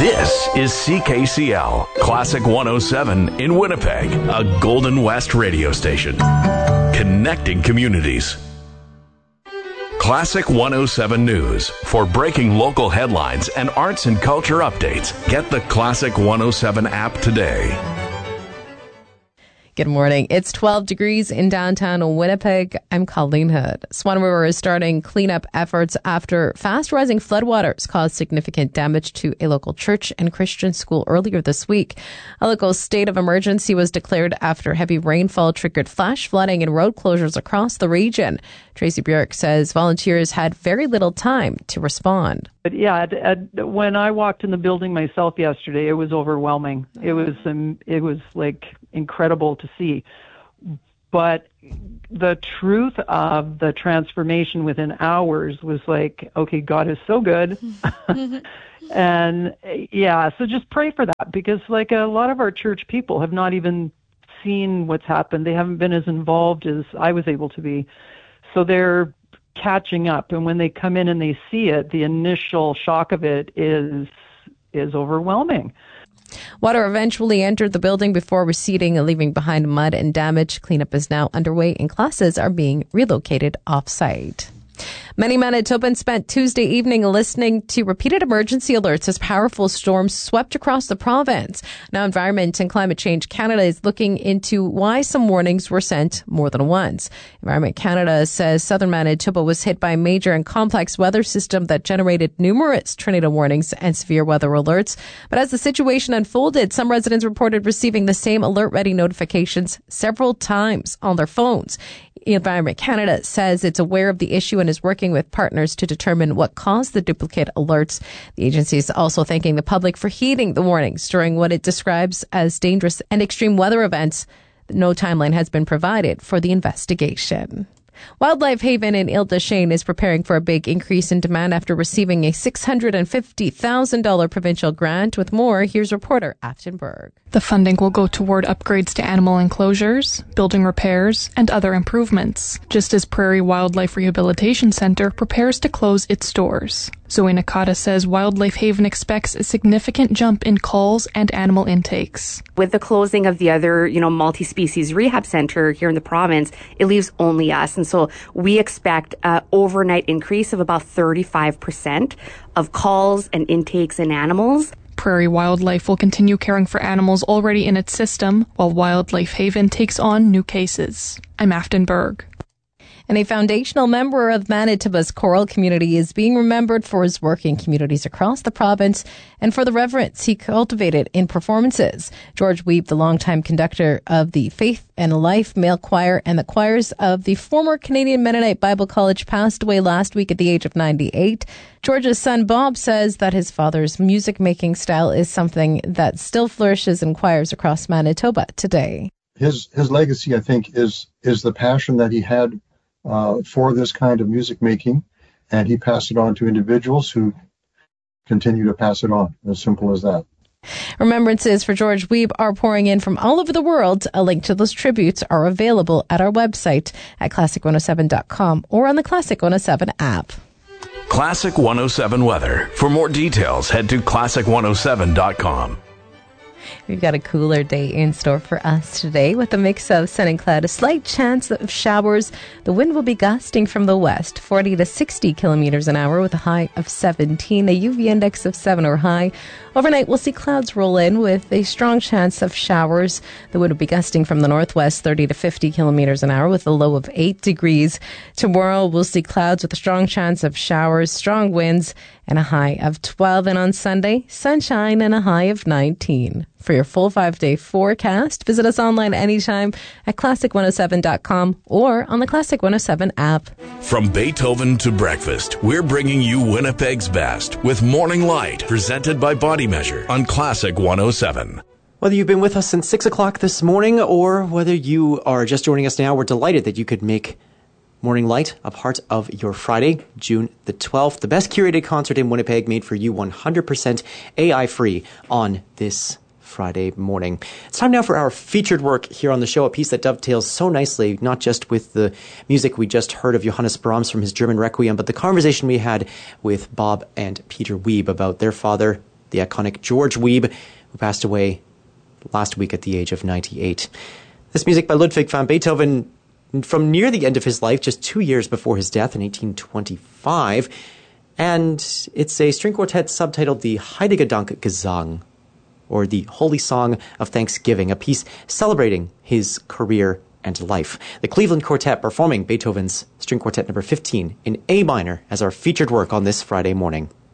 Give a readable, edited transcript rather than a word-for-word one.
This is CKCL, Classic 107 in Winnipeg, a Golden West radio station. Connecting communities. Classic 107 News. For breaking local headlines and arts and culture updates, get the Classic 107 app today. Good morning. It's 12 degrees in downtown Winnipeg. I'm Colleen Hood. Swan River is starting cleanup efforts after fast-rising floodwaters caused significant damage to a local church and Christian school earlier this week. A local state of emergency was declared after heavy rainfall triggered flash flooding and road closures across the region. Tracy Bjork says volunteers had very little time to respond. But yeah, when I walked in the building myself yesterday, it was overwhelming. It was like incredible to see. But the truth of the transformation within hours was like, okay, God is so good. And yeah, so just pray for that, because like a lot of our church people have not even seen what's happened. They haven't been as involved as I was able to be. So they're catching up, and when they come in and they see it, the initial shock of it is overwhelming. Water eventually entered the building before receding and leaving behind mud and damage. Cleanup is now underway and classes are being relocated off-site. Many Manitobans spent Tuesday evening listening to repeated emergency alerts as powerful storms swept across the province. Now, Environment and Climate Change Canada is looking into why some warnings were sent more than once. Environment Canada says southern Manitoba was hit by a major and complex weather system that generated numerous tornado warnings and severe weather alerts. But as the situation unfolded, some residents reported receiving the same alert-ready notifications several times on their phones. Environment Canada says it's aware of the issue and is working with partners to determine what caused the duplicate alerts. The agency is also thanking the public for heeding the warnings during what it describes as dangerous and extreme weather events. No timeline has been provided for the investigation. Wildlife Haven in Ile-des-Chênes is preparing for a big increase in demand after receiving a $650,000 provincial grant. With more, here's reporter Afton Berg. The funding will go toward upgrades to animal enclosures, building repairs, and other improvements, just as Prairie Wildlife Rehabilitation Centre prepares to close its doors. Zoe Nakata says Wildlife Haven expects a significant jump in calls and animal intakes. With the closing of the other, multi-species rehab center here in the province, it leaves only us. And so we expect an overnight increase of about 35% of calls and intakes in animals. Prairie Wildlife will continue caring for animals already in its system, while Wildlife Haven takes on new cases. I'm Afton Berg. And a foundational member of Manitoba's choral community is being remembered for his work in communities across the province and for the reverence he cultivated in performances. George Wiebe, the longtime conductor of the Faith and Life Male Choir and the choirs of the former Canadian Mennonite Bible College, passed away last week at the age of 98. George's son Bob says that his father's music-making style is something that still flourishes in choirs across Manitoba today. His legacy, I think, is the passion that he had for this kind of music making, and he passed it on to individuals who continue to pass it on. As simple as that. Remembrances for George Wiebe are pouring in from all over the world. A link to those tributes are available at our website at classic107.com or on the Classic 107 app. Classic 107 weather. For more details, head to classic107.com. We've got a cooler day in store for us today with a mix of sun and cloud, a slight chance of showers. The wind will be gusting from the west, 40 to 60 kilometers an hour with a high of 17, a UV index of 7 or high. Overnight, we'll see clouds roll in with a strong chance of showers. The wind will be gusting from the northwest, 30 to 50 kilometers an hour with a low of 8 degrees. Tomorrow, we'll see clouds with a strong chance of showers, strong winds, and a high of 12. And on Sunday, sunshine and a high of 19. For your full 5-day forecast, visit us online anytime at classic107.com or on the Classic 107 app. From Beethoven to breakfast, we're bringing you Winnipeg's best with Morning Light, presented by Body Measure on Classic 107. Whether you've been with us since 6 o'clock this morning or whether you are just joining us now, we're delighted that you could make Morning Light a part of your Friday, June the 12th. The best curated concert in Winnipeg, made for you 100% AI-free on this Friday morning. It's time now for our featured work here on the show, a piece that dovetails so nicely, not just with the music we just heard of Johannes Brahms from his German Requiem, but the conversation we had with Bob and Peter Wiebe about their father, the iconic George Wiebe, who passed away last week at the age of 98. This music by Ludwig van Beethoven from near the end of his life, just 2 years before his death in 1825. And it's a string quartet subtitled the Heilige Dankgesang, or the Holy Song of Thanksgiving, a piece celebrating his career and life. The Cleveland Quartet performing Beethoven's String Quartet number 15 in A minor as our featured work on this Friday morning.